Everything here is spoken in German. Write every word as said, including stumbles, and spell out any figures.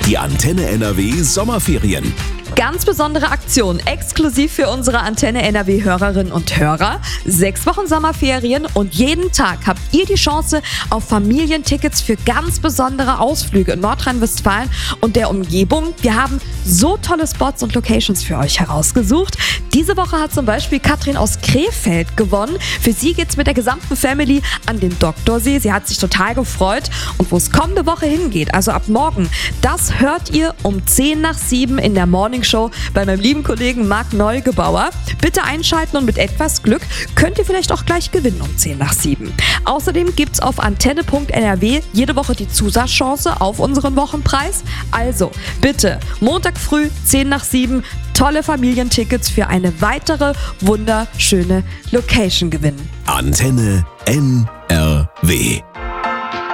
Die Antenne N R W Sommerferien. Ganz besondere Aktion, exklusiv für unsere Antenne N R W-Hörerinnen und Hörer. Sechs Wochen Sommerferien und jeden Tag habt ihr die Chance auf Familientickets für ganz besondere Ausflüge in Nordrhein-Westfalen und der Umgebung. Wir haben so tolle Spots und Locations für euch herausgesucht. Diese Woche hat zum Beispiel Katrin aus Krefeld gewonnen. Für sie geht's mit der gesamten Family an den Doktorsee. Sie hat sich total gefreut. Und wo es kommende Woche hingeht, also ab morgen, das hört ihr um zehn nach sieben in der Morning Show bei meinem lieben Kollegen Marc Neugebauer. Bitte einschalten und mit etwas Glück könnt ihr vielleicht auch gleich gewinnen um zehn nach sieben. Außerdem gibt's auf antenne punkt n r w jede Woche die Zusatzchance auf unseren Wochenpreis. Also bitte Montag früh zehn nach sieben tolle Familientickets für eine weitere wunderschöne Location gewinnen. Antenne N R W.